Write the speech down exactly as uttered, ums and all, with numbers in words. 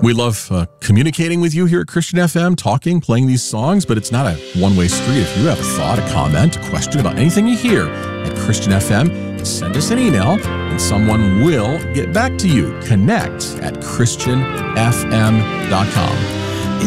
We love uh, communicating with you here at Christian F M, talking, playing these songs, but it's not a one-way street. If you have a thought, a comment, a question about anything you hear at Christian F M, send us an email and someone will get back to you. Connect at christian f m dot com.